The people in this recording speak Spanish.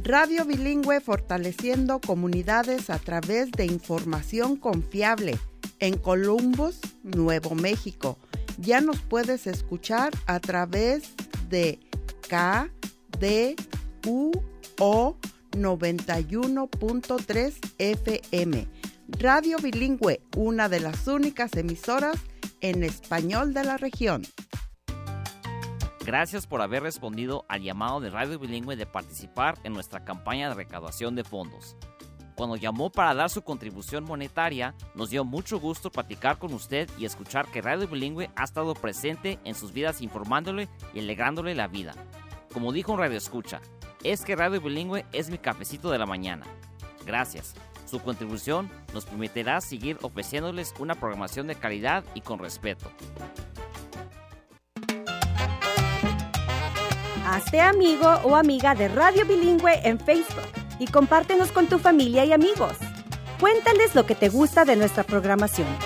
Radio Bilingüe, fortaleciendo comunidades a través de información confiable en Columbus, Nuevo México. Ya nos puedes escuchar a través de KDUO 91.3 FM. Radio Bilingüe, una de las únicas emisoras en español de la región. Gracias por haber respondido al llamado de Radio Bilingüe de participar en nuestra campaña de recaudación de fondos. Cuando llamó para dar su contribución monetaria, nos dio mucho gusto platicar con usted y escuchar que Radio Bilingüe ha estado presente en sus vidas informándole y alegrándole la vida. Como dijo un radioescucha, es que Radio Bilingüe es mi cafecito de la mañana. Gracias. Su contribución nos permitirá seguir ofreciéndoles una programación de calidad y con respeto. Hazte amigo o amiga de Radio Bilingüe en Facebook y compártenos con tu familia y amigos. Cuéntales lo que te gusta de nuestra programación.